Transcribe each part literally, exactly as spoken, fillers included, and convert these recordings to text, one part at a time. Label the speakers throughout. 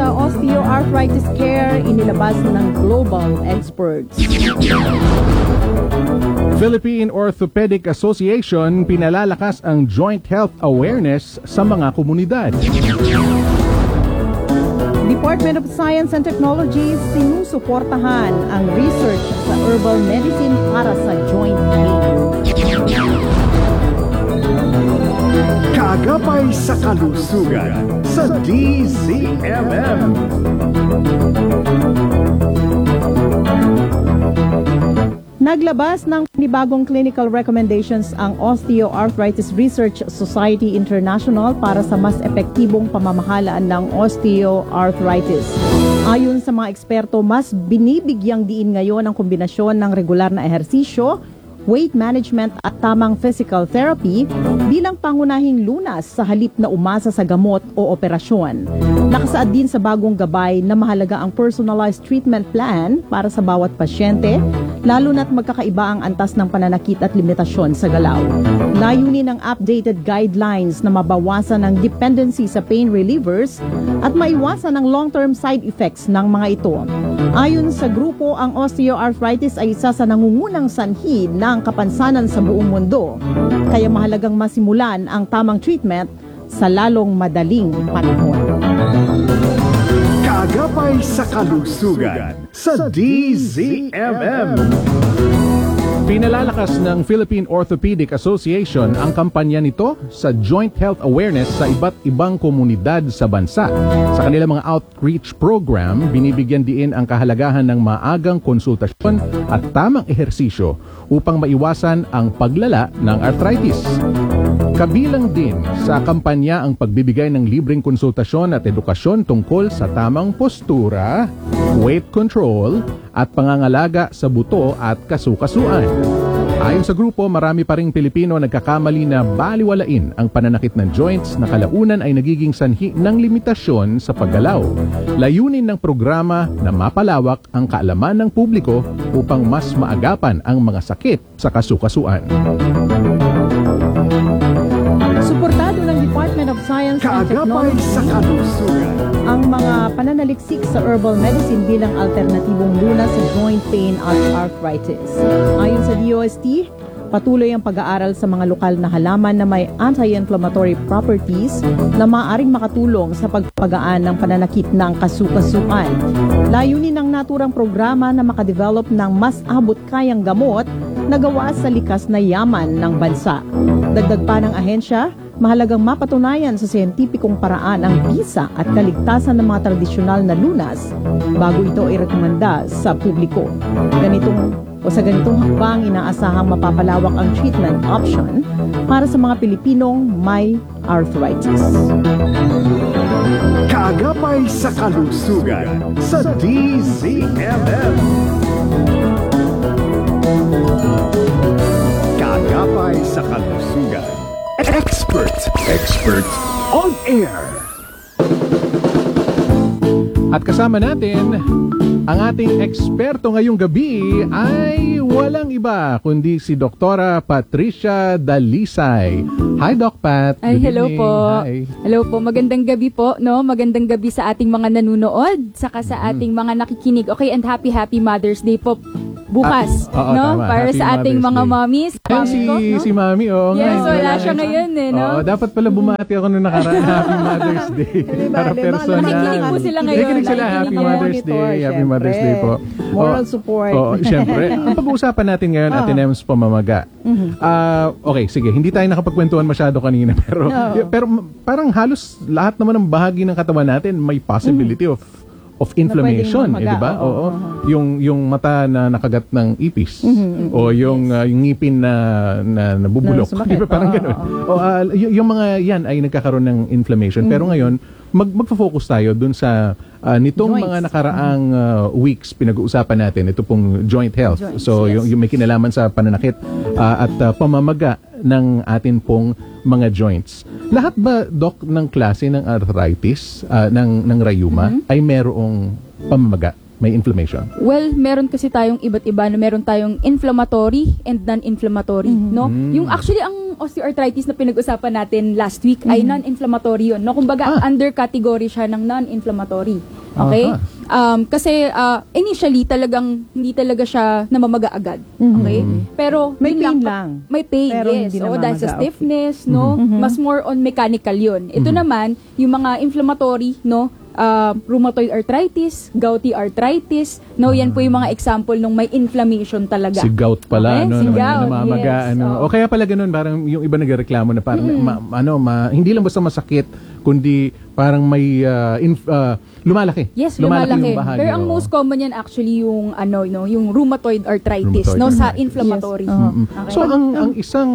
Speaker 1: sa osteoarthritis care inilabas ng global experts.
Speaker 2: Philippine Orthopedic Association pinalalakas ang joint health awareness sa mga komunidad.
Speaker 1: Department of Science and Technology sinusuportahan ang research sa herbal medicine para sa joint pain.
Speaker 3: Kagapay sa kalusugan sa D Z M M.
Speaker 1: Naglabas ng panibagong clinical recommendations ang Osteoarthritis Research Society International para sa mas epektibong pamamahalaan ng osteoarthritis. Ayon sa mga eksperto, mas binibigyang diin ngayon ang kombinasyon ng regular na ehersisyo, weight management at tamang physical therapy bilang pangunahing lunas sa halip na umasa sa gamot o operasyon. Nakasaad din sa bagong gabay na mahalaga ang personalized treatment plan para sa bawat pasyente, lalo na't magkakaiba ang antas ng pananakit at limitasyon sa galaw. Layunin ng updated guidelines na mabawasan ang dependency sa pain relievers at maiwasan ang long-term side effects ng mga ito. Ayon sa grupo, ang osteoarthritis ay isa sa nangungunang sanhi ng kapansanan sa buong mundo. Kaya mahalagang masimulan ang tamang treatment sa lalong madaling panahon.
Speaker 3: Kagapay sa kalusugan sa D Z M M.
Speaker 2: Pinalalakas ng Philippine Orthopedic Association ang kampanya nito sa joint health awareness sa iba't ibang komunidad sa bansa. Sa kanilang mga outreach program, binibigyan diin ang kahalagahan ng maagang konsultasyon at tamang ehersisyo upang maiwasan ang paglala ng arthritis. Kabilang din sa kampanya ang pagbibigay ng libreng konsultasyon at edukasyon tungkol sa tamang postura, weight control, at pangangalaga sa buto at kasukasuan. Ayon sa grupo, marami pa ring Pilipino nagkakamali na baliwalain ang pananakit ng joints na kalaunan ay nagiging sanhi ng limitasyon sa paggalaw. Layunin ng programa na mapalawak ang kaalaman ng publiko upang mas maagapan ang mga sakit sa kasukasuan.
Speaker 1: Suportado ng Department of Science and
Speaker 3: Kagapay
Speaker 1: Technology
Speaker 3: sa kalusugan
Speaker 1: ang mga pananaliksik sa herbal medicine bilang alternatibong lunas sa joint pain at arthritis. Ayon sa D O S T, patuloy ang pag-aaral sa mga lokal na halaman na may anti-inflammatory properties na maaaring makatulong sa pagpagaan ng pananakit ng kasukasuan. Layunin ng naturang programa na makadevelop ng mas abot-kayang gamot na gawa sa likas na yaman ng bansa. Dagdag pa ng ahensya, mahalagang mapatunayan sa siyentipikong paraan ang bisa at kaligtasan ng mga tradisyonal na lunas bago ito irekomenda sa publiko. Ganitong o sa ganitong hakbang, inaasahang mapapalawak ang treatment option para sa mga Pilipinong may arthritis.
Speaker 3: Kagapay sa kalusugan sa D Z M M. Kagapay sa kalusugan. Expert. Expert on air.
Speaker 2: At kasama natin, ang ating eksperto ngayong gabi ay walang iba kundi si Doktora Patricia Dalisay. Hi, Doc Pat.
Speaker 4: Ay,
Speaker 2: Good
Speaker 4: hello
Speaker 2: evening.
Speaker 4: po.
Speaker 2: Hi.
Speaker 4: Hello po. Magandang gabi po, no? Magandang gabi sa ating mga nanunood, saka sa
Speaker 2: Mm-hmm.
Speaker 4: ating mga nakikinig. Okay, and happy, happy Mother's Day po bukas,
Speaker 2: Ah, oo,
Speaker 4: no?
Speaker 2: tama.
Speaker 4: Para
Speaker 2: Happy
Speaker 4: sa ating
Speaker 2: Mother's
Speaker 4: mga
Speaker 2: Day.
Speaker 4: mommies.
Speaker 2: Ay,
Speaker 4: Mami
Speaker 2: si,
Speaker 4: ko, no?
Speaker 2: si Mami, oh.
Speaker 4: Yes,
Speaker 2: ngayon.
Speaker 4: wala siya ngayon, eh, no?
Speaker 2: Oo, dapat pala bumati ako nung nakaraan. Happy Mother's Day. Para
Speaker 1: bale,
Speaker 2: personal.
Speaker 4: Nakikinig po sila ngayon.
Speaker 2: Nakikinig sila. Happy
Speaker 1: Nakikinig
Speaker 2: Mother's
Speaker 1: monitor,
Speaker 2: Day. Happy
Speaker 1: syempre.
Speaker 2: Mother's Day po.
Speaker 1: Moral
Speaker 2: Oh,
Speaker 1: support.
Speaker 2: Oo, syempre. Ang pag-uusapan natin ngayon,
Speaker 1: Oo.
Speaker 2: Ate Nems, pamamaga. Ah, okay, sige. Hindi tayo nakapagkwentuhan masyado kanina. Pero,
Speaker 1: Oo.
Speaker 2: pero parang halos lahat naman ng bahagi ng katawan natin may possibility of of inflammation,
Speaker 1: Na
Speaker 2: eh,
Speaker 1: pwedeng
Speaker 2: di ba?
Speaker 1: mamaga,
Speaker 2: Oo.
Speaker 1: oo.
Speaker 2: Yung yung mata na nakagat ng ipis o yung ah, yung ngipin na na nabubulok,
Speaker 1: Na sumakit,
Speaker 2: di ba parang
Speaker 1: oo,
Speaker 2: gano'n?
Speaker 1: oo.
Speaker 2: O ah, y- yung mga yan ay nagkakaroon ng inflammation. Pero ngayon, mag magfo-focus tayo dun sa ah, nitong
Speaker 1: Joints.
Speaker 2: mga nakaraang ah, weeks pinag-uusapan natin ito pong joint health.
Speaker 1: Joints,
Speaker 2: so
Speaker 1: yes.
Speaker 2: yung, yung may kinalaman sa pananakit ah, at ah, pamamaga ng atin pong mga joints. Lahat ba, Doc, ng klase ng arthritis, ah, ng, ng rayuma, ay merong pamamaga, may inflammation?
Speaker 4: Well, meron kasi tayong iba't iba na meron tayong inflammatory and non-inflammatory, no? Yung actually ang osteoarthritis na pinag-usapan natin last week ay non-inflammatory yun, no? Kumbaga
Speaker 2: Ah.
Speaker 4: under category siya ng non-inflammatory. Okay?
Speaker 2: Aha.
Speaker 4: Um, kasi uh, initially talagang hindi talaga siya namamaga agad. Okay? Pero
Speaker 1: May
Speaker 4: yun
Speaker 1: pain
Speaker 4: pa-
Speaker 1: lang.
Speaker 4: May pain,
Speaker 1: Pero
Speaker 4: yes.
Speaker 1: hindi
Speaker 4: Oo, dahil
Speaker 1: namamaga,
Speaker 4: sa
Speaker 1: okay.
Speaker 4: stiffness, no? Mas more on mechanical yun. Ito naman, yung mga inflammatory, no? Uh, rheumatoid arthritis, gouty arthritis, no? Yan po yung mga example nung may inflammation talaga.
Speaker 2: Si gout pala,
Speaker 4: Okay?
Speaker 2: ano,
Speaker 4: Si
Speaker 2: naman,
Speaker 4: gout,
Speaker 2: namamaga,
Speaker 4: yes.
Speaker 2: ano.
Speaker 4: Oo.
Speaker 2: O kaya pala ganun, parang yung iba nagreklamo na parang, ma- ano, ma- hindi lang basta masakit, kundi parang may, uh, inf- uh, lumalaki.
Speaker 4: Yes,
Speaker 2: lumalaki.
Speaker 4: lumalaki.
Speaker 2: Yung bahagi,
Speaker 4: Pero ang
Speaker 2: oo.
Speaker 4: most common yan actually yung ano, no, yung rheumatoid arthritis,
Speaker 2: Rheumatoid
Speaker 4: no, sa
Speaker 2: arthritis.
Speaker 4: inflammatory.
Speaker 1: Yes. Oo.
Speaker 4: Okay?
Speaker 2: So, ang, ang isang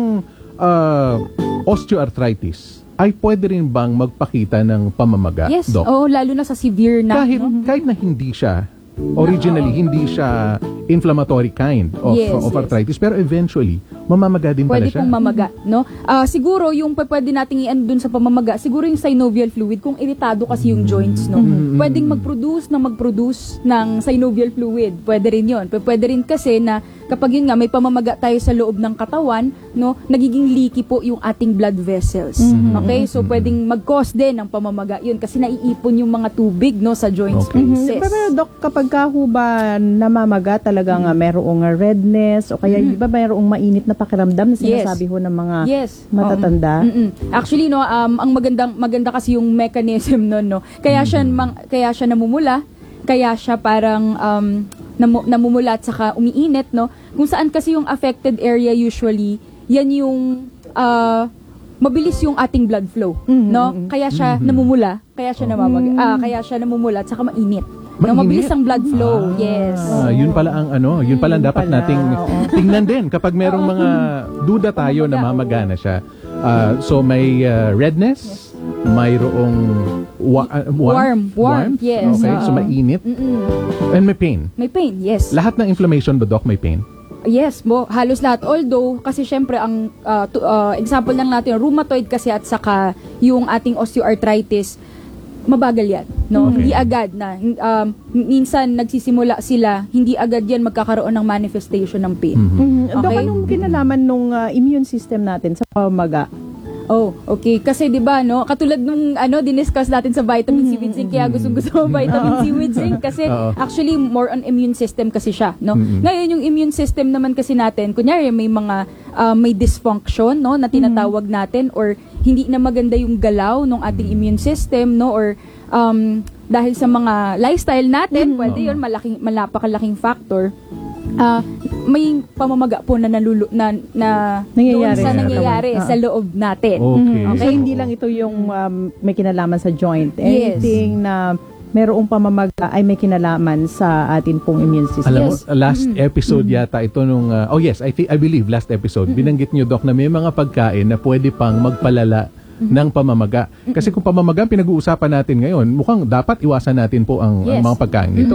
Speaker 2: uh, osteoarthritis ay pwede rin bang magpakita ng pamamaga,
Speaker 4: yes,
Speaker 2: Doc?
Speaker 4: oh, lalo na sa severe na,
Speaker 2: kahit,
Speaker 4: no?
Speaker 2: kahit na hindi siya, originally, hindi siya inflammatory kind of,
Speaker 4: Yes,
Speaker 2: of
Speaker 4: yes.
Speaker 2: arthritis, pero eventually, mamamaga din pala
Speaker 4: Pwede
Speaker 2: siya.
Speaker 4: pong mamaga, no? Ah, siguro yung pa- pwede nating i-ano dun sa pamamaga, siguro yung synovial fluid kung iritado kasi yung joints, no. Pwedeng mag-produce na mag-produce ng synovial fluid. Pwede rin 'yon. P- Pwede rin kasi na kapag yun nga may pamamaga tayo sa loob ng katawan, no, nagiging leaky po yung ating blood vessels. Okay? So pwedeng mag-cause din ng pamamaga 'yun kasi naiipon yung mga tubig, no, sa joint
Speaker 2: Okay.
Speaker 4: spaces.
Speaker 1: Pero Dok, kapag ka ho ba namamaga talaga nga merong uh, redness o kaya di ba mayroong mainit na pakiramdam na
Speaker 4: Yes.
Speaker 1: sinasabi ho ng mga
Speaker 4: Yes.
Speaker 1: matatanda?
Speaker 4: Oo. Mm-mm. Actually no, um ang magandang maganda kasi yung mechanism noon, no. Kaya siya mang, kaya siya namumula, kaya siya parang um namu, namumula at saka umiinit, no. Kung saan kasi yung affected area usually, yan yung uh, mabilis yung ating blood flow, no. Kaya siya namumula, kaya siya namamag ah, kaya siya namumula at saka mainit. No,
Speaker 2: Mainit?
Speaker 4: mabilis ang blood flow. Yes.
Speaker 2: Ah, yun pala ang ano, yun pala ang dapat
Speaker 1: pala,
Speaker 2: nating
Speaker 1: oo.
Speaker 2: tingnan din kapag merong mga duda tayo na
Speaker 4: Pamamaga,
Speaker 2: mamagana siya. Ah, so may ah, redness, mayroong wa- ah,
Speaker 4: Warm, warm,
Speaker 2: warmth,
Speaker 4: yes,
Speaker 2: okay,
Speaker 4: oo.
Speaker 2: so mainit,
Speaker 4: Mm-mm.
Speaker 2: and may pain.
Speaker 4: May pain, yes.
Speaker 2: Lahat ng inflammation ba, Doc, may pain?
Speaker 4: Yes, mo halos lahat. Although kasi syempre ang uh, to- uh, example lang natin yung rheumatoid kasi at saka yung ating osteoarthritis, mabagal yan, no?
Speaker 2: Okay.
Speaker 4: Hindi agad na um, minsan nagsisimula sila, hindi agad yan magkakaroon ng manifestation ng pain.
Speaker 1: Mhm. Dok,
Speaker 4: Okay.
Speaker 1: anong kinalaman nung uh, immune system natin sa pamamaga?
Speaker 4: Oh, okay. Kasi 'di ba, no, katulad nung ano diniscuss natin sa vitamin C with zinc, kaya gusto-gusto mo vitamin C with zinc kasi
Speaker 2: Oo.
Speaker 4: actually more on immune system kasi siya, no.
Speaker 2: Mm-mm.
Speaker 4: Ngayon yung immune system naman kasi natin, kunyari may mga ah, may dysfunction, no, na tinatawag natin or hindi na maganda yung galaw ng ating immune system, no, or um, dahil sa mga lifestyle natin, pwede yun malaking malapakalaking factor. Ah, may pamamaga po na nalulu na, na
Speaker 1: Nangyayari
Speaker 4: doon sa
Speaker 1: sa
Speaker 4: nangyayari
Speaker 1: katawan.
Speaker 4: sa loob natin.
Speaker 2: Okay.
Speaker 1: So,
Speaker 4: Okay.
Speaker 1: hindi lang ito yung um, may kinalaman sa joint.
Speaker 4: Yes.
Speaker 1: Anything na merong pamamaga ay may kinalaman sa atin pong immune system.
Speaker 2: Alam mo,
Speaker 4: Yes.
Speaker 2: last episode yata ito nung, uh, oh yes, I think I believe last episode, binanggit nyo, Doc, na may mga pagkain na pwede pang magpalala ng pamamaga. Kasi kung pamamaga ang pinag-uusapan natin ngayon, mukhang dapat iwasan natin po ang, ang
Speaker 4: Yes.
Speaker 2: mga pagkain nito.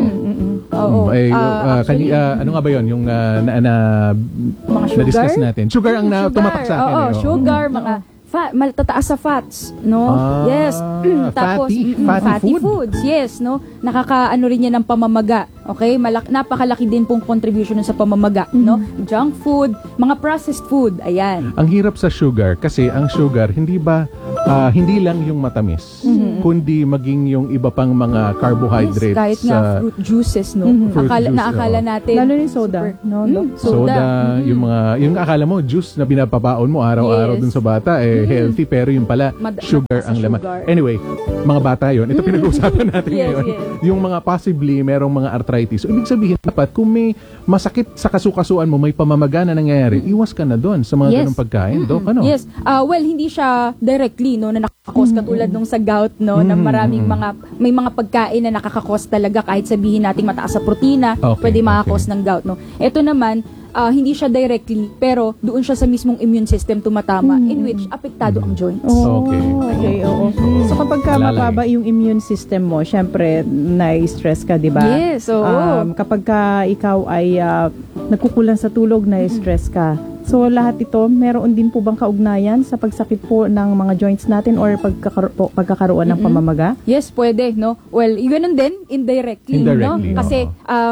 Speaker 4: Oo.
Speaker 2: Mm, eh,
Speaker 4: Ah,
Speaker 2: uh, kani-
Speaker 4: actually,
Speaker 2: uh, ano nga ba yun? Yung uh, na, na,
Speaker 4: Mga sugar?
Speaker 2: na-discuss natin. Sugar ang na, tumatak sa akin.
Speaker 4: Oo,
Speaker 2: eh, oh.
Speaker 4: sugar, mga fat, matataas sa fats, no?
Speaker 2: Ah,
Speaker 4: yes. Tapos
Speaker 2: fatty.
Speaker 4: mm,
Speaker 2: Fatty
Speaker 4: fatty
Speaker 2: food.
Speaker 4: foods, yes, no? Nakakaano rin yan ng pamamaga. Okay? Malak napakalaki din pong contribution nun sa pamamaga, no? Junk food, mga processed food, ayan.
Speaker 2: Ang hirap sa sugar kasi ang sugar hindi ba ah, hindi lang yung matamis, kundi maging yung iba pang mga carbohydrates.
Speaker 4: Yes, kahit nga
Speaker 2: sa
Speaker 4: fruit juices, no?
Speaker 2: Fruit
Speaker 4: Akala,
Speaker 2: juice,
Speaker 4: naakala
Speaker 2: oo.
Speaker 4: natin.
Speaker 1: Lalo ni soda,
Speaker 4: super-
Speaker 1: no,
Speaker 4: Mm,
Speaker 1: Doc?
Speaker 2: soda, yung mga yung akala mo juice na binapapaon mo araw-araw
Speaker 4: Yes.
Speaker 2: dun sa bata eh healthy pero yung pala
Speaker 4: Mad-
Speaker 2: sugar
Speaker 4: mataas sa
Speaker 2: ang laman.
Speaker 4: sugar.
Speaker 2: Anyway, mga bata yon. Ito pinag-uusapan natin
Speaker 4: Yes,
Speaker 2: ngayon.
Speaker 4: yes.
Speaker 2: Yung mga possibly merong mga arthritis. So, ibig sabihin dapat kung may masakit sa kasukasuan mo, may pamamaga na nangyayari, iwas ka na doon sa mga
Speaker 4: Yes.
Speaker 2: ganung pagkain. Doc, ano?
Speaker 4: Yes. Ah, well, hindi siya directly, no, na nakakos katulad nung sa gout, no, na maraming mga may mga pagkain na nakakakos talaga kahit sabihin nating mataas sa protina,
Speaker 2: Okay,
Speaker 4: pwede makakos
Speaker 2: okay.
Speaker 4: ng gout, no. Ito naman ah, hindi siya directly, pero doon siya sa mismong immune system tumatama in which apektado ang joints.
Speaker 1: Oh,
Speaker 2: Okay.
Speaker 1: okay, oo. So kapag ka
Speaker 2: Alalay.
Speaker 1: mababa yung immune system mo, syempre na-stress ka, di ba?
Speaker 4: Yes, oo.
Speaker 1: Um, kapag ka ikaw ay ah, nagkukulang sa tulog, na-stress ka. So lahat ito, meron din po bang kaugnayan sa pagsakit po ng mga joints natin or pagkakaro- po- pagkakaroon ng pamamaga?
Speaker 4: Yes, pwede, no? Well, y- ganun din, indirectly,
Speaker 2: Indirectly,
Speaker 4: no? Kasi,
Speaker 2: oo.
Speaker 4: um,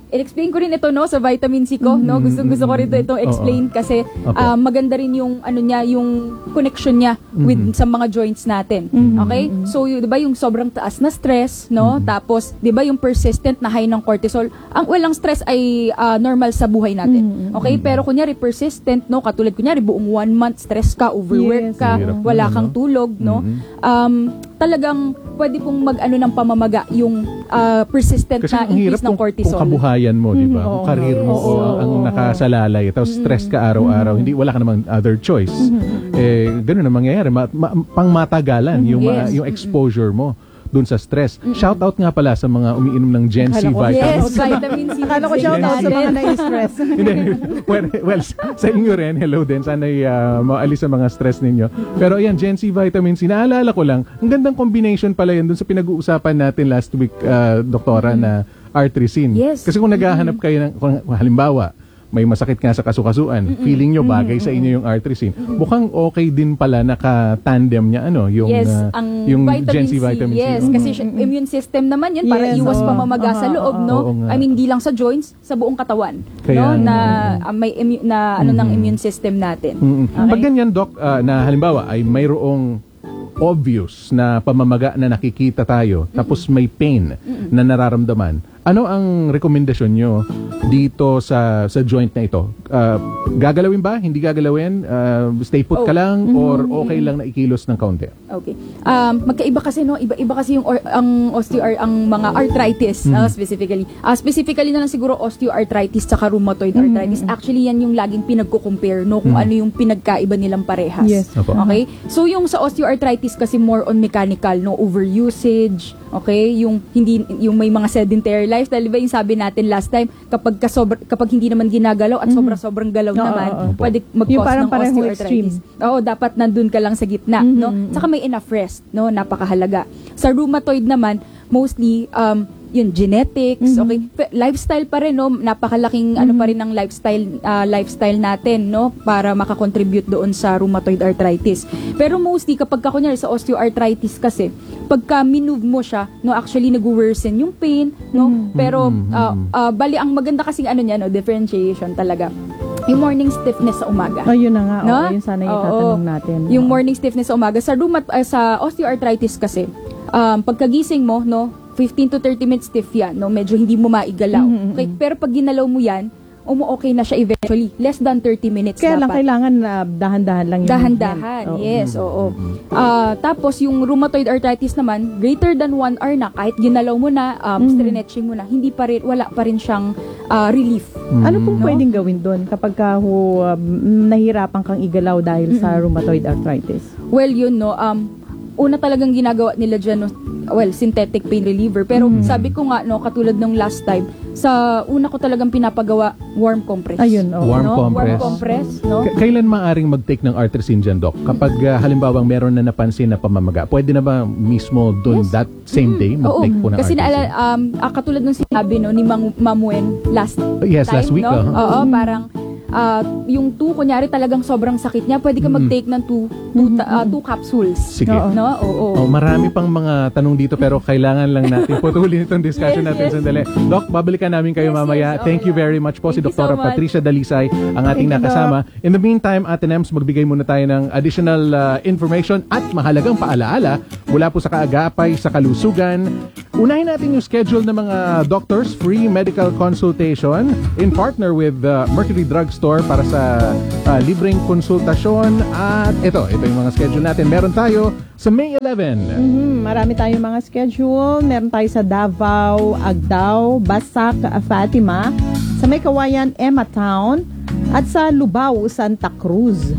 Speaker 4: i-explain ko rin ito no sa vitamin C ko, no. Gusto-gusto ko rin ito itong explain kasi
Speaker 2: Opo.
Speaker 4: ah, maganda rin yung ano niya, yung connection niya with sa mga joints natin. Okay? So, yung 'di ba yung sobrang taas na stress, no? Tapos 'di ba yung persistent na high ng cortisol. Ang walang stress ay ah, normal sa buhay natin. Okay? Pero kunyari persistent, no, katulad kunyari buong one month stress ka, overwork
Speaker 1: Yes.
Speaker 4: ka,
Speaker 2: Hirap
Speaker 4: wala
Speaker 2: naman,
Speaker 4: kang
Speaker 2: no?
Speaker 4: tulog, no? Um, talagang pwede pong mag-ano ng pamamaga yung ah, persistent
Speaker 2: Kasi
Speaker 4: na
Speaker 2: ang hirap
Speaker 4: increase ng
Speaker 2: kung,
Speaker 4: cortisol.
Speaker 2: kung kabuhayan mo, di ba?
Speaker 1: Mhm,
Speaker 2: Kung
Speaker 1: oo.
Speaker 2: karir mo
Speaker 1: Yes.
Speaker 2: o ang, ang nakasalalay, tapos stress ka araw-araw, hindi wala ka namang other choice. Eh, ganun ang mangyayari. Ma, ma, pangmatagalan yung, ma-
Speaker 4: Yes.
Speaker 2: yung exposure mo dun sa stress. Shout out nga pala sa mga umiinom ng Gen Z
Speaker 1: Akala ko,
Speaker 2: vitamins.
Speaker 4: Yes, vitamin C.
Speaker 1: Akala ko shout out sa mga na-stress.
Speaker 2: Hindi, well, well, sa inyo rin, hello din. Sana'y uh, maalis ang mga stress ninyo. Pero ayan, Gen Z Vitamin C, naalala ko lang, ang gandang combination pala yan dun sa pinag-uusapan natin last week, uh, Doktora, na artresin.
Speaker 4: Yes.
Speaker 2: Kasi kung naghahanap kayo ng, kung, halimbawa, may masakit nga sa kasukasuan, feeling nyo bagay sa inyo yung artresin, mukhang okay din pala naka-tandem niya, ano, yung,
Speaker 4: Yes,
Speaker 2: uh,
Speaker 4: ang
Speaker 2: yung
Speaker 4: vitamin
Speaker 2: Gen Z
Speaker 4: C.
Speaker 2: Vitamin C.
Speaker 4: Yes,
Speaker 2: Oo.
Speaker 4: kasi siya- immune system naman yan para
Speaker 1: Yes,
Speaker 4: iwas
Speaker 1: oo.
Speaker 4: pamamaga sa
Speaker 1: Aha,
Speaker 4: loob,
Speaker 1: aha.
Speaker 4: no?
Speaker 2: Oo nga.
Speaker 4: I mean, di lang sa joints, sa buong katawan.
Speaker 2: Kaya
Speaker 4: no?
Speaker 2: nga.
Speaker 4: Na ah, may immu- na ano ng immune system natin.
Speaker 2: Mm-mm.
Speaker 4: Okay?
Speaker 2: Pag ganyan, Doc, ah, na halimbawa ay mayroong obvious na pamamaga na nakikita tayo, tapos may pain na nararamdaman, ano ang rekomendasyon nyo dito sa sa joint na ito? Ah, gagalawin ba? Hindi gagalawin? Ah, stay put ka
Speaker 4: Oh.
Speaker 2: lang? Or okay lang na ikilos ng kaunti?
Speaker 4: Okay. Um, magkaiba kasi no, iba-iba kasi yung or, ang osteo ang mga arthritis
Speaker 2: Mm.
Speaker 4: uh, specifically. Uh, specifically na lang siguro osteoarthritis saka rheumatoid arthritis. Actually yan yung laging pinagko-compare no kung ano yung pinagkaiba nilang parehas.
Speaker 1: Yes.
Speaker 2: Opo.
Speaker 4: Okay? So yung sa osteoarthritis kasi more on mechanical, no overusage, okay? Yung hindi yung may mga sedentary lifestyle, di ba yung sabi natin last time, kapag kasobra, kapag hindi naman ginagalaw at sobra-sobrang galaw
Speaker 1: Oo,
Speaker 4: naman,
Speaker 1: oo, oo.
Speaker 4: pwede
Speaker 1: Yung
Speaker 4: mag-cause
Speaker 1: parang
Speaker 4: ng
Speaker 1: parehong
Speaker 4: osteoarthritis. Oo, dapat nandun ka lang sa gitna, no? Saka may enough rest, no? Napakahalaga. Sa rheumatoid naman, mostly um yun genetics, okay? Pe- lifestyle pa rin, no? Napakalaking ano pa rin ng lifestyle ah, lifestyle natin, no? Para makakontribute doon sa rheumatoid arthritis. Pero mostly kapag ka kunyari sa osteoarthritis kasi, pagka minove mo siya, no, actually nag-worsen yung pain, no? Pero ah, ah, bali ang maganda kasing ano niya, no, differentiation talaga. Yung morning stiffness sa umaga.
Speaker 1: Ayun na nga,
Speaker 4: No?
Speaker 1: oo, yun sana yung
Speaker 4: Oo.
Speaker 1: itatanong natin.
Speaker 4: Yung
Speaker 1: Oo.
Speaker 4: morning stiffness sa umaga. Sa rheumat, ah, sa osteoarthritis kasi, um, pagkagising mo, no, fifteen to thirty minutes stiff yan, no, medyo hindi mo maigalaw.
Speaker 1: Mm-hmm,
Speaker 4: Okay? Pero pag ginalaw mo yan, umu-okay na siya eventually. Less than thirty minutes
Speaker 1: Kaya lang,
Speaker 4: dapat.
Speaker 1: kailangan na dahan-dahan lang yung
Speaker 4: Dahan-dahan,
Speaker 1: movement. Oo.
Speaker 4: yes, oo. Ah, tapos yung rheumatoid arthritis naman, greater than one hour na, kahit ginalaw mo na, um, stretching mo na, hindi pa rin, wala pa rin siyang ah, relief.
Speaker 1: Ano pong
Speaker 4: No?
Speaker 1: pwedeng gawin doon kapag ka ho, um, nahihirapan kang igalaw dahil sa rheumatoid arthritis?
Speaker 4: Well, yun, no, um, una talagang ginagawa nila dyan, no, well, synthetic pain reliever. Pero sabi ko nga, no, katulad ng last time, sa una ko talagang pinapagawa, warm compress.
Speaker 1: Ayun, oo.
Speaker 2: Warm
Speaker 4: no?
Speaker 2: compress.
Speaker 4: Warm compress, no?
Speaker 2: K- kailan maaring mag-take ng artresin dyan, Doc? Kapag uh, halimbawang meron na napansin na pamamaga, pwede na ba mismo doon
Speaker 4: Yes.
Speaker 2: that same day
Speaker 4: Oo,
Speaker 2: mag-take po ng
Speaker 4: kasi
Speaker 2: artresin?
Speaker 4: naala, um, ah, katulad ng sinabi, no, ni Mang Mamuen last
Speaker 2: Yes,
Speaker 4: time,
Speaker 2: last week,
Speaker 4: no?
Speaker 2: ah.
Speaker 4: Oo, parang ah, yung two, kunyari talagang sobrang sakit niya, pwede ka mag-take ng two, two, ta- ah, two capsules.
Speaker 2: Sige.
Speaker 1: Oo.
Speaker 4: No? Oo.
Speaker 2: Oh, marami pang mga tanong dito pero kailangan lang natin putulin itong discussion
Speaker 4: Yes,
Speaker 2: natin
Speaker 4: yes.
Speaker 2: sandali. Doc, babalikan namin kayo
Speaker 4: Yes,
Speaker 2: mamaya.
Speaker 4: yes,
Speaker 2: Thank
Speaker 4: okay
Speaker 2: you
Speaker 4: lang.
Speaker 2: very much po si
Speaker 4: Thank you
Speaker 2: Doktora
Speaker 4: so much.
Speaker 2: Patricia Dalisay, ang ating
Speaker 1: Thank you,
Speaker 2: nakasama. In the meantime, Ate Nems, magbigay muna tayo ng additional uh, information at mahalagang paalaala mula po sa kaagapay sa kalusugan. Unahin natin yung schedule ng mga doctors, free medical consultation in partner with uh, Mercury Drugstore para sa uh, libreng konsultasyon. At ito, ito yung mga schedule natin. Meron tayo sa May eleventh.
Speaker 1: Mhm, marami tayong mga schedule. Meron tayo sa Davao, Agdao, Basak, Fatima, sa May Kawayan, Emma Town, at sa Lubao, Santa Cruz.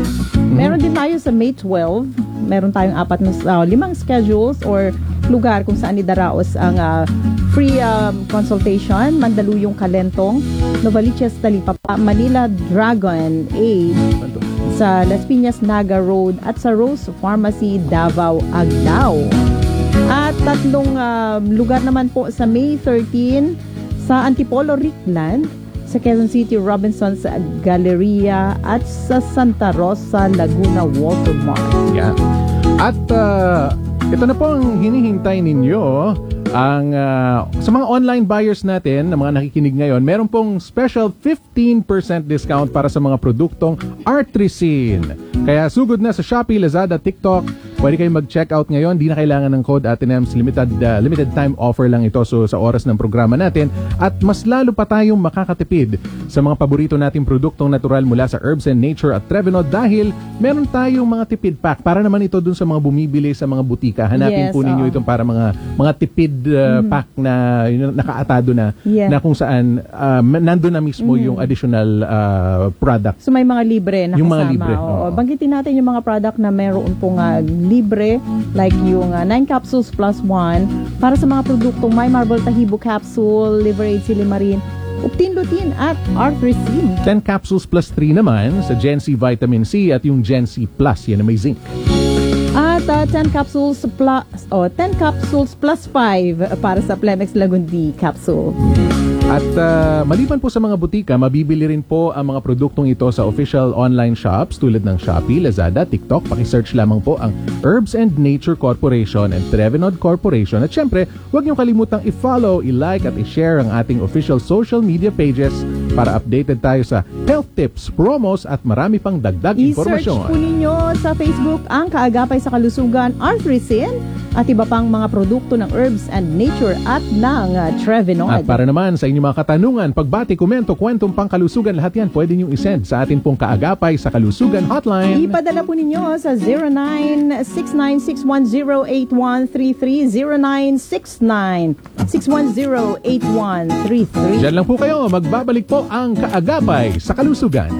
Speaker 1: Meron din tayo sa May twelfth. Meron tayong apat na uh, limang schedules or lugar kung saan idaraos ang uh, free um, consultation. Mandaluyong, Kalentong, Novaliches, Talipapa, Manila Dragon A, sa Las Piñas, Naga Road, at sa Rose Pharmacy, Davao, Agdao. At tatlong um, lugar naman po sa May thirteenth sa Antipolo, Rickland, sa Quezon City, Robinson's Galleria, at sa Santa Rosa, Laguna, Watermark.
Speaker 2: Yan. At uh, ito na po ang hinihintay ninyo. Ang ah, sa mga online buyers natin na mga nakikinig ngayon, meron pong special fifteen percent discount para sa mga produktong Artrisin. Kaya sugod na sa Shopee, Lazada, TikTok. Pwede kayong mag-check out ngayon. Di na kailangan ng code Atenems. Limited, uh, limited time offer lang ito so, sa oras ng programa natin. At mas lalo pa tayong makakatipid sa mga paborito nating produktong natural mula sa Herbs and Nature at Trevenod dahil meron tayong mga tipid pack para naman ito dun sa mga bumibili sa mga butika. Hanapin
Speaker 1: Yes,
Speaker 2: po ninyo
Speaker 1: oo.
Speaker 2: itong para mga mga tipid uh, pack na yun, nakaatado na
Speaker 1: Yeah.
Speaker 2: na kung saan uh, nandun na mismo yung additional uh, product.
Speaker 1: So may mga libre na
Speaker 2: Yung mga
Speaker 1: kasama.
Speaker 2: libre,
Speaker 1: Oo.
Speaker 2: oo.
Speaker 1: Banggitin natin yung mga product na meron pong uh, libre like yung uh, nine capsules plus one para sa mga produktong My Marble Tahibo Capsule, Liver Aid Silimarin, Uptin Lutein at Artrisin.
Speaker 2: ten capsules plus three naman sa Gen C Vitamin C at yung Gen C Plus, yan na may zinc.
Speaker 1: At uh, ten capsules plus oh, ten capsules plus five para sa Plemex Lagundi capsule.
Speaker 2: At uh, maliban po sa mga butika, mabibili rin po ang mga produktong ito sa official online shops tulad ng Shopee, Lazada, TikTok. Paki-search lamang po ang Herbs and Nature Corporation and Trevenod Corporation. At syempre, huwag niyong kalimutang i-follow, i-like at i-share ang ating official social media pages para updated tayo sa health tips, promos at marami pang dagdag
Speaker 1: I-search
Speaker 2: impormasyon.
Speaker 1: po ninyo sa Facebook ang Kaagapay sa Kalusugan, Artrisin at iba pang mga produkto ng Herbs and Nature at ng uh, Trevenod.
Speaker 2: At para naman sa inyong mga katanungan, pagbati, komento, kwentong pangkalusugan, lahat yan pwede niyong isend sa atin pong Kaagapay sa Kalusugan Hotline.
Speaker 1: Ipadala po ninyo sa zero nine six nine six one zero eight one three three, zero nine six nine six one zero eight one three three.
Speaker 2: Diyan lang po kayo, magbabalik po ang Kaagapay sa Kalusugan.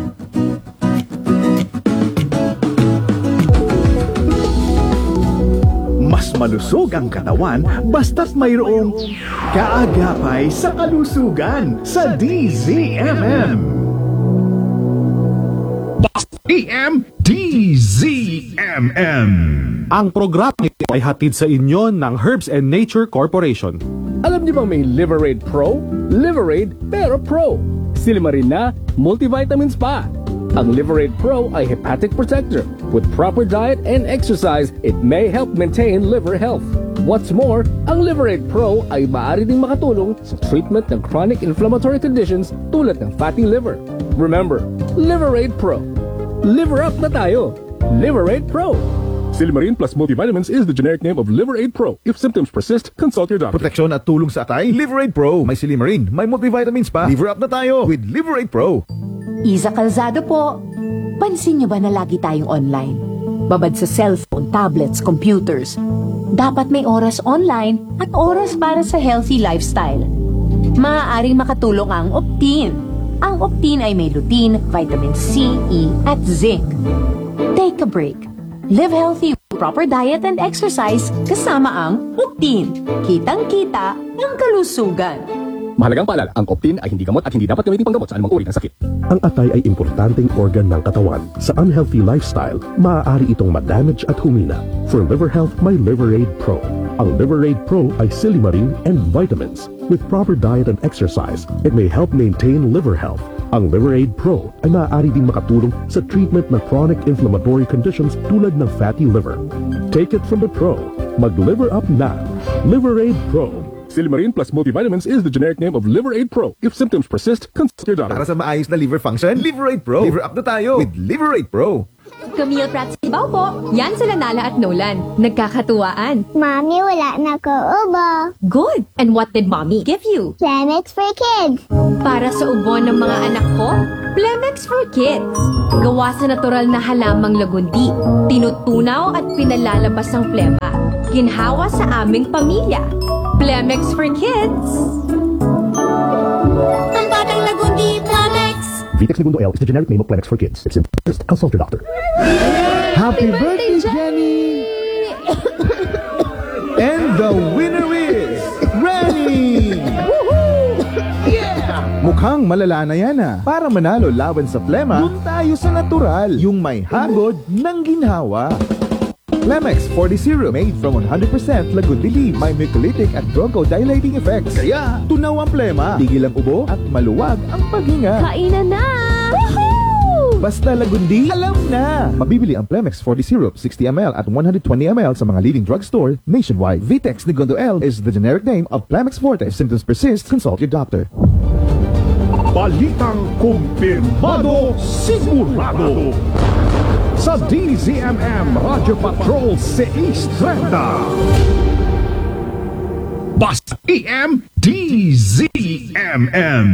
Speaker 3: Mas malusog ang katawan basta't mayroong kaagapay sa kalusugan sa D Z M M. D M D Z M M.
Speaker 5: Ang programa ito ay hatid sa inyo ng Herbs and Nature Corporation.
Speaker 6: Alam niyo bang may Liver Aid Pro? Liver Aid pero Pro. Silimarin na, multivitamins pa. Ang Liver Aid Pro ay hepatic protector. With proper diet and exercise, it may help maintain liver health. What's more, ang Liver Aid Pro ay maaari ding makatulong sa treatment ng chronic inflammatory conditions tulad ng fatty liver. Remember, Liver Aid Pro. Liver up na tayo. Liver Aid Pro.
Speaker 7: Silimarin plus multivitamins is the generic name of Liver Aid Pro. If symptoms persist, consult your doctor.
Speaker 8: Proteksyon at tulong sa atay, Liver Aid Pro. May Silimarin, may multivitamins pa. Liver up na tayo with Liver Aid Pro.
Speaker 9: Isa Calzado po. Pansin niyo ba na lagi tayong online? Babad sa cellphone, tablets, computers. Dapat may oras online at oras para sa healthy lifestyle. Maaaring makatulong ang Optin. Ang Optin ay may lutein, vitamin C, E at zinc. Take a break. Live healthy with proper diet and exercise kasama ang Optin. Kitang-kita ang kalusugan.
Speaker 6: Mahalagang paalala, ang Optin ay hindi gamot at hindi dapat gamitin panggamot sa anumang uri ng sakit.
Speaker 10: Ang atay ay importanteng organ ng katawan. Sa unhealthy lifestyle, maaari itong madamage at humina. For liver health, may Liver Aid Pro. Ang Liver Aid Pro ay silimarin and vitamins. With proper diet and exercise, it may help maintain liver health. Ang Liver Aid Pro ay maaari din makatulong sa treatment ng chronic inflammatory conditions tulad ng fatty liver. Take it from the pro. Mag-liver up na. Liver Aid Pro.
Speaker 7: Silimarin plus multivitamins is the generic name of Liver Aid Pro. If symptoms persist, consult your doctor.
Speaker 8: Para sa maayos na liver function, Liver Aid Pro. Liver up na tayo with Liver Aid Pro.
Speaker 11: Camille Prats Ibaw po. Yan sila Nala at Nolan. Nagkakatuwaan.
Speaker 12: Mommy, wala na ko ubo.
Speaker 11: Good. And what did Mommy give you?
Speaker 12: Plemex for kids.
Speaker 11: Para sa ubo ng mga anak ko, Plemex for kids. Gawa sa natural na halamang lagundi. Tinutunaw at pinalalabas ang plema. Ginhawa sa aming pamilya. Plemex for kids.
Speaker 12: Ang batang lagundi, Plemex.
Speaker 10: Vitex Segundo L is the generic name of Plemex for kids. If symptoms persist, consult your doctor.
Speaker 3: Happy birthday, Jenny! And the winner is Granny! Yeah! Mukhang malala na yan ah. Para manalo laban sa plema, dun tayo sa natural, yung may hagod ng ginhawa. Plemex forty Serum made from one hundred percent lagundi leaves. May mucolytic at bronchodilating effects. Kaya, tunaw ang plema, tigil ang ubo at maluwag ang paghinga.
Speaker 11: Kainan na! Woohoo!
Speaker 3: Basta Lagundi, alam na! Mabibili ang Plemex forty syrup, sixty milliliters at one hundred twenty milliliters sa mga leading drugstore nationwide. Vitex Negondo L is the generic name of Plemex Forte. If symptoms persist, consult your doctor.
Speaker 13: Balitang kumpirmado, sigurado sa D Z M M Radio Patrol six thirty. Basta E M D Z M M.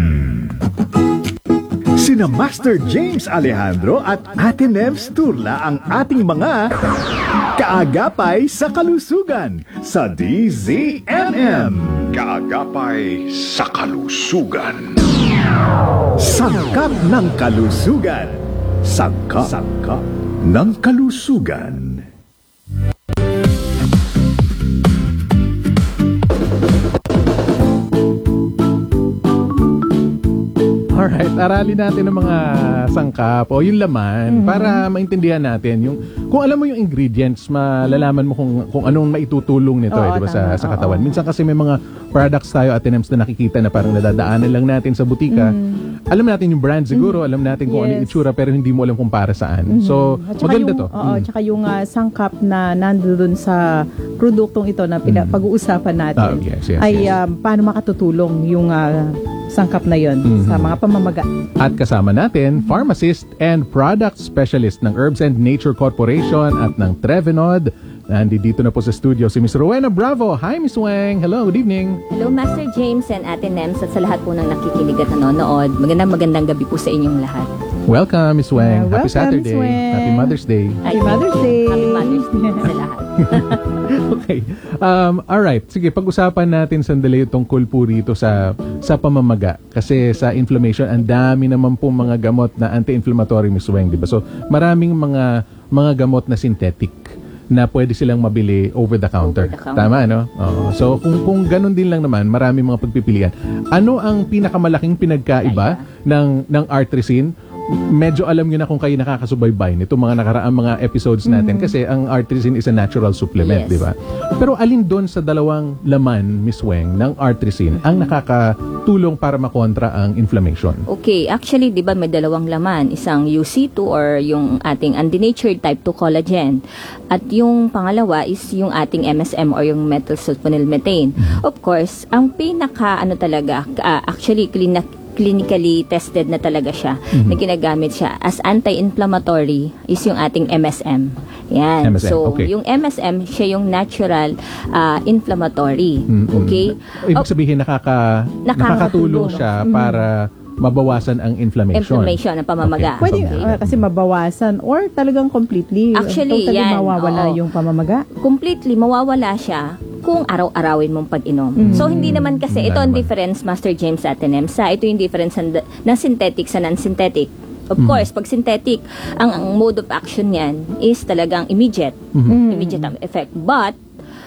Speaker 13: Sina Master James Alejandro at Ate Nems Turla ang ating mga kaagapay sa kalusugan sa D Z M M. Kaagapay sa kalusugan. Sangkap ng kalusugan. Sangkap, Sangkap ng kalusugan.
Speaker 2: Alright, aralin natin ang mga sangkap o yung laman mm-hmm. para maintindihan natin yung kung alam mo yung ingredients, malalaman mo kung kung anong maitutulong nito,
Speaker 1: oo,
Speaker 2: eh, 'di ba, sa sa katawan.
Speaker 1: Oo.
Speaker 2: Minsan kasi may mga products tayo at items na nakikita na parang nadadaanan lang natin sa butika. Mm-hmm. Alam natin yung brand siguro, mm-hmm. alam natin kung yes. ano yung itsura pero hindi mo alam kung para saan. Mm-hmm. So, maganda
Speaker 1: yung,
Speaker 2: to.
Speaker 1: Oo,
Speaker 2: mm.
Speaker 1: tsaka yung uh, sangkap na nandoon sa produktong ito na pina- mm. pag-uusapan natin
Speaker 2: oh, yes, yes,
Speaker 1: ay
Speaker 2: yes.
Speaker 1: Uh, paano makatutulong yung uh, sangkap na yon mm-hmm. sa mga pamamaga.
Speaker 2: At kasama natin, pharmacist and product specialist ng Herbs and Nature Corporation at ng Trevenod. Nandito na po sa studio si Miss Rowena Bravo. Hi, Miss Weng. Hello, good evening.
Speaker 14: Hello, Master James and Ate Nems at sa lahat po ng nakikinig at nanonood. Magandang magandang gabi po sa inyong lahat.
Speaker 2: Welcome, Miss Weng.
Speaker 1: Yeah,
Speaker 2: Happy
Speaker 1: welcome,
Speaker 2: Saturday.
Speaker 1: Miss Weng.
Speaker 2: Happy Mother's Day.
Speaker 1: Happy Mother's Day.
Speaker 14: Happy Mother's Day sa lahat.
Speaker 2: Okay. Um, alright. Sige, pag-usapan natin sandali tungkol po rito sa sa pamamaga. Kasi sa inflammation, ang dami naman po mga gamot na anti-inflammatory, Miss Weng, di ba? So, maraming mga mga gamot na synthetic na pwede silang mabili over the counter.
Speaker 14: Over the counter.
Speaker 2: Tama, no? Oo. So, kung, kung ganun din lang naman, marami mga pagpipilian. Ano ang pinakamalaking pinagkaiba ng, ng artresin? Medyo alam nyo na kung kayo nakakasubaybay nito mga nakaraang mga episodes natin mm-hmm. kasi ang artresin is a natural supplement,
Speaker 14: yes.
Speaker 2: di ba? Pero alin doon sa dalawang laman, Miss Weng, ng artresin ang nakakatulong para makontra ang inflammation?
Speaker 14: Okay, actually, di ba may dalawang laman, isang U C two or yung ating undenatured type two collagen at yung pangalawa is yung ating M S M or yung methylsulfonylmethane. Mm-hmm. Of course, ang pinaka ano talaga, uh, actually clinic clinically tested na talaga siya, mm-hmm. na ginagamit siya as anti-inflammatory is yung ating M S M. Yan. M S M, so, okay. Yung M S M, siya yung natural uh, inflammatory. Mm-hmm. Okay?
Speaker 2: Ibig sabihin, nakaka, nakakatulong siya mm-hmm. para mabawasan ang inflammation.
Speaker 14: Inflammation, ang pamamaga.
Speaker 2: Okay.
Speaker 1: Pwede
Speaker 14: okay.
Speaker 1: uh, kasi mabawasan or talagang completely,
Speaker 14: actually,
Speaker 1: totally
Speaker 14: yan,
Speaker 1: mawawala
Speaker 14: oo.
Speaker 1: yung pamamaga?
Speaker 14: Completely, mawawala siya kung araw-arawin mong pag-inom. Mm. So, hindi naman kasi, ito ang difference, Master James at Nemsa, ito yung difference ng, ng synthetic sa non-synthetic. Of mm. course, pag synthetic, ang, ang mode of action niyan is talagang immediate. Mm-hmm. Immediate ang effect. But,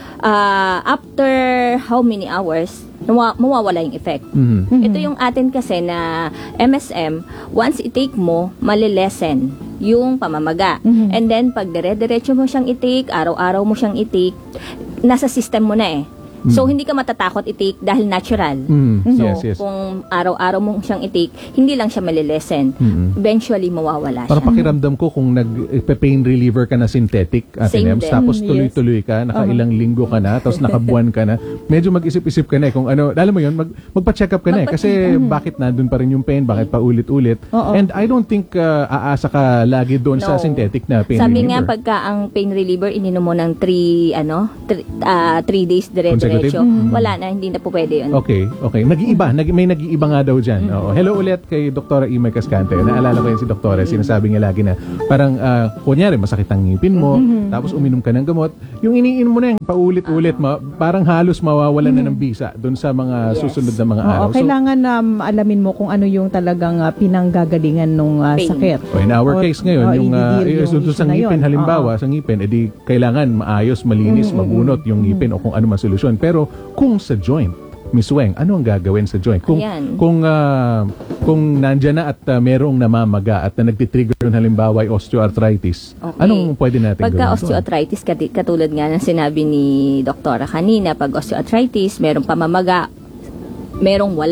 Speaker 14: uh, after how many hours, nawa- mawawala yung effect. Mm-hmm. Ito yung atin kasi na M S M, once i-take mo, malilesen yung pamamaga. Mm-hmm. And then, pag dire-diretso mo siyang i-take, araw-araw mo siyang i-take, nasa system mo na eh. Mm. So, hindi ka matatakot i-take dahil natural. Mm. So, yes, yes. Kung araw-araw mong siyang i-take, hindi lang siya malilesen. Mm-hmm. Eventually, mawawala
Speaker 2: Para
Speaker 14: siya.
Speaker 2: pakiramdam ko kung nag-pain reliever ka na synthetic, Ate Nems, tapos tuloy-tuloy ka, nakailang uh-huh. linggo ka na, tapos nakabuwan ka na, medyo mag-isip-isip ka na eh, kung ano, alam mo yun, mag, magpa-check up ka na eh, kasi mm-hmm. bakit nandun pa rin yung pain, bakit pa ulit-ulit. Uh-oh. And I don't think uh, aasa ka lagi doon no. sa synthetic na pain
Speaker 14: Sabi
Speaker 2: reliever.
Speaker 14: Sabi nga, pagka ang pain reliever, ininom mo ng three, ano, three, uh, three days dire-diretso. Mm-hmm. Wala na, hindi na po pwede yun.
Speaker 2: Okay, okay. Nag-iiba, nag, may nag-iiba nga daw dyan. Mm-hmm. Oo. Hello ulit kay Doktora Imay Cascante. Naalala ko yun si Doktora, mm-hmm. sinasabi niya lagi na parang, uh, kunyari, masakit ang ngipin mo, mm-hmm. tapos uminom ka ng gamot. Yung iniinom mo na yung paulit-ulit, uh-huh. ma- parang halos mawawalan mm-hmm. na ng bisa doon sa mga yes. susunod na mga
Speaker 1: Oo,
Speaker 2: araw. So,
Speaker 1: kailangan um, alamin mo kung ano yung talagang uh, pinanggagalingan ng uh, sakit.
Speaker 2: Oh, in our o, case ngayon, o, yung, uh, yung, yung sa ngipin, halimbawa,
Speaker 1: uh-huh.
Speaker 2: sa ngipin, edi kailangan maayos, malinis, mm-hmm. mabunot yung ngipin mm-hmm. o kung ano man solusyon. Pero kung sa joint, Miss Weng, ano ang gagawin sa joint? Kung Ayan. kung uh, kung nandiyan na at uh, merong namamaga at na nagtitrigger ng halimbawa ay osteoarthritis, okay. anong pwede natin
Speaker 14: Pagka
Speaker 2: gawin?
Speaker 14: Pagka osteoarthritis, katulad nga ng sinabi ni Doktora kanina, pag osteoarthritis, merong pamamaga, merong wala.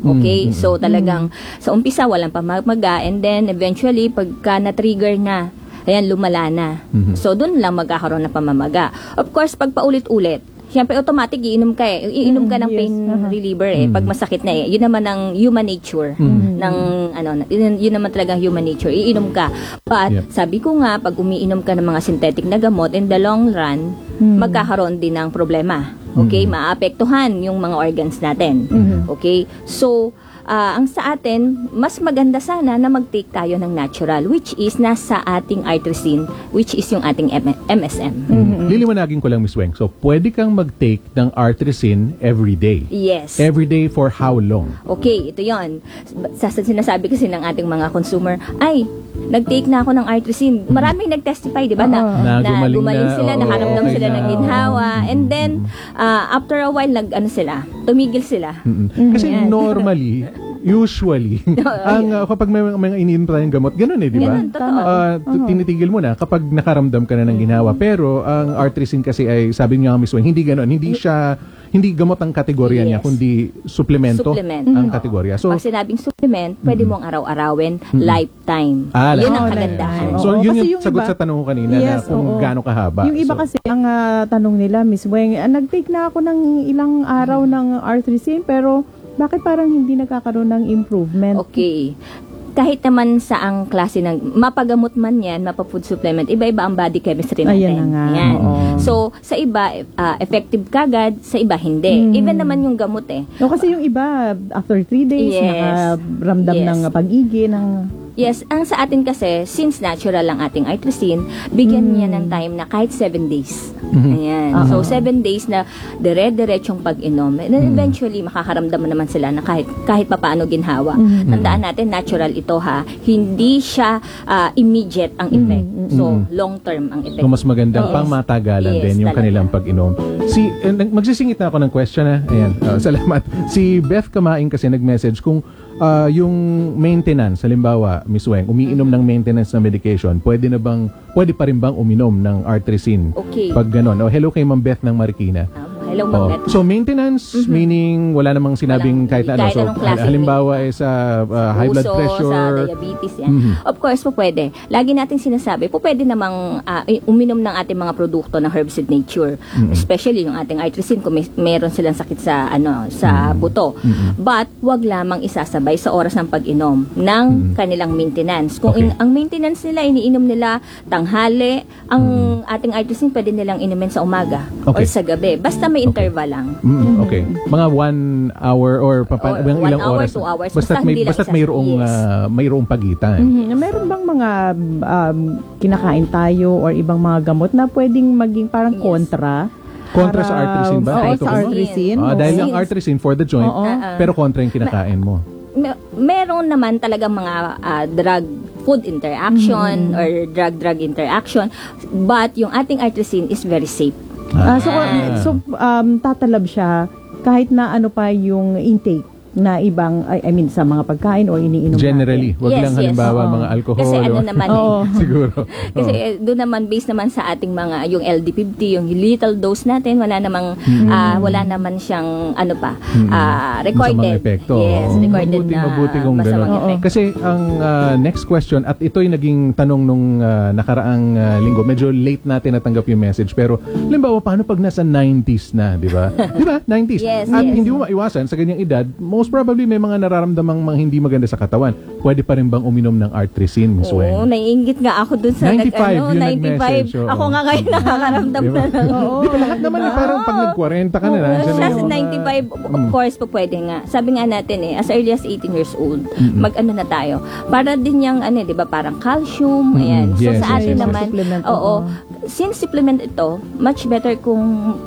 Speaker 14: Okay?
Speaker 2: Mm.
Speaker 14: So talagang sa umpisa walang pamamaga, and then eventually pagka na-trigger na, ayan, lumala na.
Speaker 2: Mhm.
Speaker 14: So doon lang magkakaroon ng pamamaga. Of course, pag paulit-ulit, siyempre automatic iinom ka eh. Iinom ka ng
Speaker 1: Mm, yes.
Speaker 14: pain
Speaker 1: Aha.
Speaker 14: reliever eh pag masakit na eh. Yun naman ang human nature
Speaker 2: Mhm.
Speaker 14: ng ano, yun, yun naman talaga human nature. Iinom ka. But
Speaker 2: Yep.
Speaker 14: sabi ko nga, pag umiinom ka ng mga synthetic na gamot, in the long run, magkakaroon din ng problema. Okay? Maapektuhan yung mga organs natin. Okay? So, ah, ang sa atin, mas maganda sana na mag-take tayo ng natural, which is nasa ating artresin, which is yung ating M- MSM.
Speaker 2: Liliwanagin ko lang, Miss Weng. So, pwede kang mag-take ng artresin every day.
Speaker 14: Yes.
Speaker 2: Every day for how long?
Speaker 14: Okay, ito yon. Sa sa- sinasabi kasi ng ating mga consumer, ay, nag-take na ako ng artresin. Maraming nag-testify, di ba, na,
Speaker 2: Na
Speaker 14: na
Speaker 2: gumaling
Speaker 14: gumaling
Speaker 2: na,
Speaker 14: sila,
Speaker 2: oo,
Speaker 14: nakaramdam
Speaker 2: okay
Speaker 14: sila
Speaker 2: na.
Speaker 14: ng ginhawa, and then, ah, after a while, nag, ano sila, tumigil sila.
Speaker 2: Mm-mm. Kasi
Speaker 14: Ayan.
Speaker 2: normally, usually, ang uh, kapag may mga may iniinom tayong gamot, ganun eh, di ba?
Speaker 14: Ganun, totoo.
Speaker 2: Ah, t- tinitigil mo na kapag nakaramdam ka na ng ginawa. Pero ang artresin kasi ay, sabi niya nga, Miss Weng, hindi ganun. Hindi siya, hindi gamot ang kategorya niya,
Speaker 14: Yes.
Speaker 2: kundi suplemento,
Speaker 14: Supplement.
Speaker 2: ang
Speaker 14: Oo.
Speaker 2: kategorya. So,
Speaker 14: Pag sinabing supplement, pwede mong araw-arawin, lifetime.
Speaker 2: ah,
Speaker 14: Yun ang
Speaker 1: Oh,
Speaker 14: kagandahan.
Speaker 1: nice.
Speaker 2: so
Speaker 1: Oo,
Speaker 2: yun
Speaker 1: kasi
Speaker 2: yung
Speaker 1: yung
Speaker 2: sagot
Speaker 1: iba-
Speaker 2: sa tanong ko kanina
Speaker 1: Yes,
Speaker 2: na kung
Speaker 1: oo.
Speaker 2: gaano kahaba.
Speaker 1: Yung iba
Speaker 2: So,
Speaker 1: kasi, ang ah, tanong nila, Miss Weng, ah, nag-take na ako ng ilang araw ng artresin, pero bakit parang hindi nagkakaroon ng improvement?
Speaker 14: Okay. Kahit naman sa ang klase ng mapagamot man yan, mapa-food supplement, iba-iba ang body chemistry natin.
Speaker 1: Ayan na nga,
Speaker 14: Ayan.
Speaker 1: oo.
Speaker 14: So, sa iba, ah, effective kagad, sa iba hindi.
Speaker 1: Mm.
Speaker 14: Even naman yung gamot eh.
Speaker 1: No, kasi yung iba, after three days,
Speaker 14: Yes.
Speaker 1: nakaramdam
Speaker 14: Yes.
Speaker 1: ng pag-igi, ng...
Speaker 14: Yes, ang sa atin kasi, since natural ang ating artresin, bigyan niya ng time na kahit seven days. Ayan. So, seven days na dire-diretsong pag-inom. And then eventually, makakaramdaman naman sila na kahit, kahit papaano ginhawa. Tandaan natin, natural ito ha. Hindi siya ah, immediate ang effect. So, long-term ang effect.
Speaker 2: So mas magandang
Speaker 14: Yes.
Speaker 2: pang matagalan
Speaker 14: Yes,
Speaker 2: din yung
Speaker 14: talaga.
Speaker 2: kanilang pag-inom. Si eh, nag- magsisingit na ako ng question na. Ayan, uh, salamat. Si Beth Kamaing kasi nag-message kung uh, yung maintenance, halimbawa, Miss Weng, umiinom ng maintenance na medication, pwede na bang pwede pa rin bang uminom ng artresin?
Speaker 14: Okay.
Speaker 2: Pag ganon. Oh, hello kay Ma'am Beth ng Marikina.
Speaker 14: Um, hello,
Speaker 2: Oh,
Speaker 14: Ma'am Beth.
Speaker 2: so maintenance meaning wala namang sinabing
Speaker 14: Walang-
Speaker 2: kahit na ano.
Speaker 14: kahit
Speaker 2: So
Speaker 14: anong klaseng
Speaker 2: halimbawa ay sa uh, high blood
Speaker 14: puso,
Speaker 2: pressure.
Speaker 14: sa diabetes yan.
Speaker 2: Mhm.
Speaker 14: Of course, po pwede. Lagi natin sinasabi, po pwede namang ah, uminom ng ating mga produkto ng Herbs with Nature. Especially yung ating artresin kung may, meron silang sakit sa ano sa buto. But wag lamang isasabay sa oras ng pag-inom ng kanilang maintenance. Kung
Speaker 2: Okay.
Speaker 14: in- ang maintenance nila iniinom nila tanghali, ang ating artresin pwede nilang inumin sa umaga or
Speaker 2: Okay.
Speaker 14: sa gabi. Basta may interval lang.
Speaker 2: Mm, okay. Mga one hour or papa,
Speaker 14: Or
Speaker 2: mga
Speaker 14: one
Speaker 2: ilang
Speaker 14: hour,
Speaker 2: oras.
Speaker 14: two hours.
Speaker 2: Basta
Speaker 14: Basta
Speaker 2: may
Speaker 14: hindi lang
Speaker 2: basta
Speaker 14: isa-
Speaker 2: mayroong
Speaker 14: yes.
Speaker 2: ah, mayroong pagitan.
Speaker 1: Mhm. Meron bang mga um, kinakain tayo or ibang mga gamot na pwedeng maging parang
Speaker 14: Yes.
Speaker 1: kontra?
Speaker 2: Kontra
Speaker 1: Para-
Speaker 2: sa artresin ba?
Speaker 1: Oo,
Speaker 2: Ito
Speaker 1: sa
Speaker 2: ba?
Speaker 1: artresin.
Speaker 2: Ah, dahil ang
Speaker 14: Since-
Speaker 2: artresin for the joint,
Speaker 1: Oo.
Speaker 14: Ah, ah.
Speaker 2: pero kontra yung kinakain mo.
Speaker 14: Mer- meron naman talaga mga ah, drug food interaction or drug drug interaction, but yung ating artresin is very safe.
Speaker 1: Ah, so,
Speaker 2: Ah.
Speaker 1: so um, tatalab siya kahit na ano pa yung intake na ibang, I, I mean, sa mga pagkain o iniinom
Speaker 2: Generally,
Speaker 1: natin.
Speaker 2: wag
Speaker 14: Yes,
Speaker 2: lang
Speaker 14: yes.
Speaker 2: halimbawa
Speaker 1: Oo.
Speaker 2: mga alcohol.
Speaker 14: Kasi ano
Speaker 2: o-
Speaker 14: naman
Speaker 1: Oo.
Speaker 14: eh.
Speaker 2: Siguro.
Speaker 14: Kasi
Speaker 2: Oo.
Speaker 14: eh, doon naman based naman sa ating mga yung L D fifty, yung little dose natin, wala namang ah, wala naman siyang ano pa, ah, recorded.
Speaker 2: Masamang epekto.
Speaker 14: Yes,
Speaker 2: Oo.
Speaker 14: recorded
Speaker 2: Mabuti,
Speaker 14: na
Speaker 2: mabuti kung
Speaker 14: masamang
Speaker 2: gano'n.
Speaker 14: effect.
Speaker 2: Kasi ang ah, next question, at ito'y naging tanong nung ah, nakaraang ah, linggo, medyo late natin natanggap yung message, pero halimbawa, paano pag nasa nineties na, di ba? Di ba? nineties.
Speaker 14: Yes,
Speaker 2: At
Speaker 14: yes.
Speaker 2: hindi mo maiwasan sa ganyang edad, most probably may mga nararamdamang mga hindi maganda sa katawan. Pwede pa rin bang uminom ng artresin, Miss
Speaker 14: Oo,
Speaker 2: Weng?
Speaker 14: naiingit nga ako dun sa
Speaker 2: ninety-five
Speaker 14: nag, ano,
Speaker 2: yung
Speaker 14: ninety-five.
Speaker 2: nag-message, oo.
Speaker 14: Ako nga ngayon nakakaramdam
Speaker 2: Di ba?
Speaker 14: na ng
Speaker 2: Di ba lahat naman eh, parang pag nag-forty ka na, nandiyan na
Speaker 14: Nasa
Speaker 2: yung mga-
Speaker 14: ninety-five, of course, po pwede nga. Sabi nga natin eh, as early as eighteen years old, mag-ano na tayo. Para din yung, ano, di ba, parang calcium, ayan. So,
Speaker 2: Yes,
Speaker 14: sa
Speaker 2: yes,
Speaker 14: atin
Speaker 2: yes,
Speaker 14: naman,
Speaker 1: supplement,
Speaker 14: oo, since supplement ito, much better kung